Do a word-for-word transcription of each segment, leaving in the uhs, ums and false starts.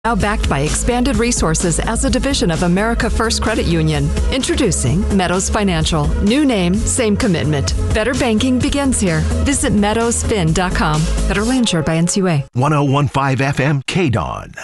Now backed by expanded resources as a division of America First Credit Union. Introducing Meadows Financial. New name, same commitment. Better banking begins here. Visit meadows fin dot com. Federally insured by N C U A. one oh one point five F M K D O N.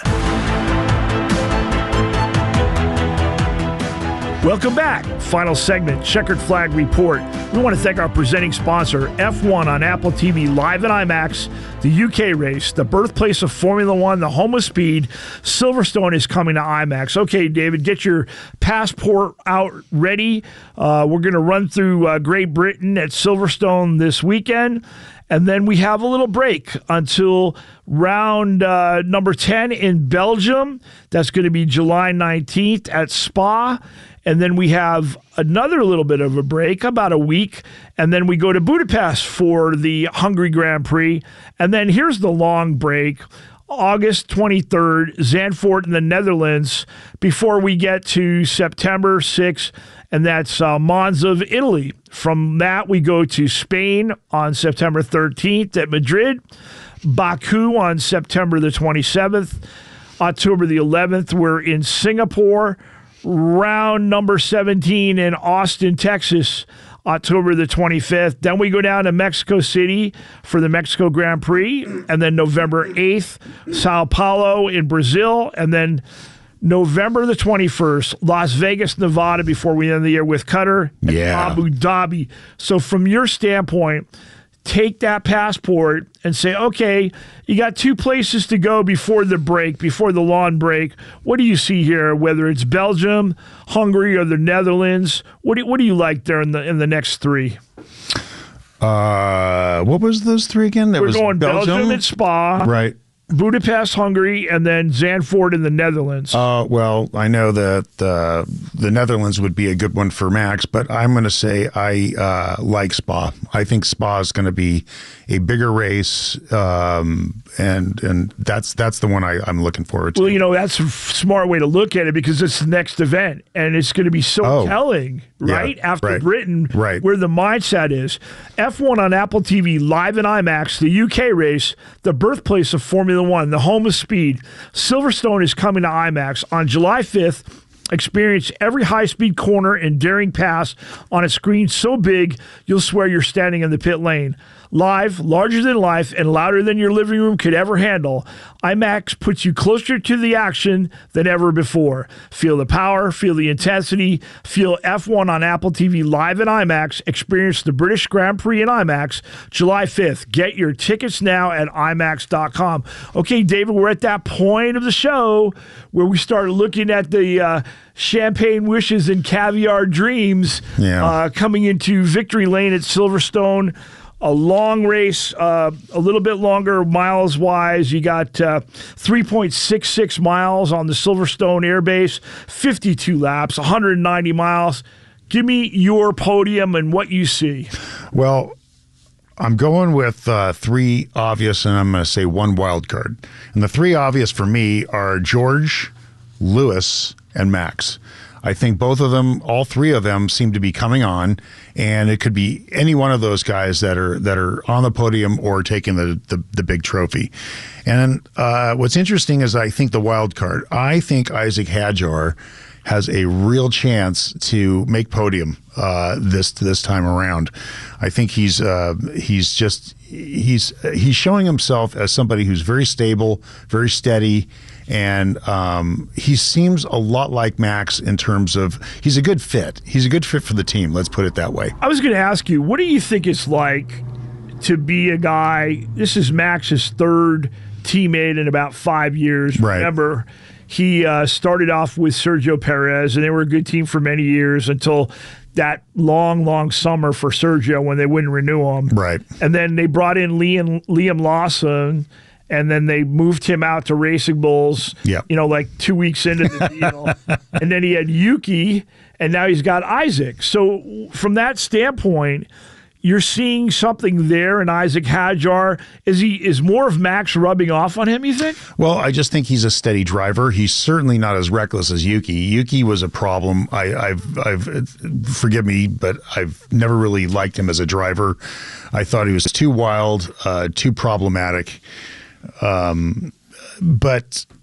Welcome back. Final segment, Checkered Flag Report. We want to thank our presenting sponsor, F one on Apple T V Live and IMAX, the U K race, the birthplace of Formula One, the home of speed. Silverstone is coming to IMAX. Okay, David, get your passport out ready. Uh, we're going to run through uh, Great Britain at Silverstone this weekend. And then we have a little break until round uh, number ten in Belgium. That's going to be July nineteenth at Spa. And then we have another little bit of a break, about a week. And then we go to Budapest for the Hungary Grand Prix. And then here's the long break, August twenty-third, Zandvoort in the Netherlands, before we get to September sixth. And that's uh, Monza of Italy. From that, we go to Spain on September thirteenth at Madrid, Baku on September the twenty-seventh, October the eleventh, we're in Singapore, round number seventeen in Austin, Texas, October the twenty-fifth. Then we go down to Mexico City for the Mexico Grand Prix, and then November eighth, Sao Paulo in Brazil, and then November the twenty-first, Las Vegas, Nevada, before we end the year with Qatar and Yeah. Abu Dhabi. So from your standpoint, take that passport and say, okay, you got two places to go before the break, before the long break. What do you see here, whether it's Belgium, Hungary, or the Netherlands? What do, what do you like there in the in the next three? Uh, what was those three again? That We're was going Belgium, Belgium and Spa, right? Budapest, Hungary, and then Zandvoort in the Netherlands. Uh, well, I know that uh, the Netherlands would be a good one for Max, but I'm going to say I uh, like Spa. I think Spa is going to be a bigger race, um, and and that's that's the one I, I'm looking forward to. Well, you know, that's a smart way to look at it because it's the next event, and it's going to be so Oh. telling, right? Yeah, After right. Britain, Right. where the mindset is. F one on Apple T V, Live and IMAX, the U K race, the birthplace of Formula One, the home of speed. Silverstone is coming to IMAX on July fifth. Experience every high-speed corner and daring pass on a screen so big you'll swear you're standing in the pit lane. Live, larger than life, and louder than your living room could ever handle, IMAX puts you closer to the action than ever before. Feel the power, feel the intensity, feel F one on Apple T V Live and IMAX. Experience the British Grand Prix in IMAX July fifth. Get your tickets now at IMAX dot com. Okay, David, we're at that point of the show where we start looking at the uh, champagne wishes and caviar dreams Yeah. uh, coming into Victory Lane at Silverstone. A long race, uh, a little bit longer miles-wise. You got uh, three point six six miles on the Silverstone Air Base, fifty-two laps, one hundred ninety miles. Give me your podium and what you see. Well, I'm going with uh, three obvious, and I'm going to say one wild card. And the three obvious for me are George, Lewis, and Max. I think both of them, all three of them, seem to be coming on, and it could be any one of those guys that are that are on the podium or taking the the, the big trophy. And uh, what's interesting is I think the wild card. I think Isaac Hadjar has a real chance to make podium uh, this this time around. I think he's uh, he's just he's he's showing himself as somebody who's very stable, very steady. And um, he seems a lot like Max in terms of he's a good fit. He's a good fit for the team. Let's put it that way. I was going to ask you, what do you think it's like to be a guy? This is Max's third teammate in about five years. Right. Remember, he uh, started off with Sergio Perez, and they were a good team for many years until that long, long summer for Sergio when they wouldn't renew him. Right. And then they brought in Liam, Liam Lawson. And then they moved him out to Racing Bulls, Yep. you know, like two weeks into the deal. And then he had Yuki, and now he's got Isaac. So from that standpoint, you're seeing something there in Isaac Hadjar. Is he is more of Max rubbing off on him, you think? Well, I just think he's a steady driver. He's certainly not as reckless as Yuki. Yuki was a problem. I, I've, I've, forgive me, but I've never really liked him as a driver. I thought he was too wild, uh, too problematic. Um, but